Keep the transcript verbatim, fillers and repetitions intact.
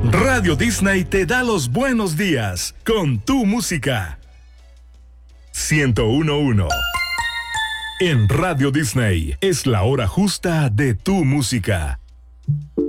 Radio Disney te da los buenos días con tu música. ciento uno punto uno. En Radio Disney es la hora justa de tu música.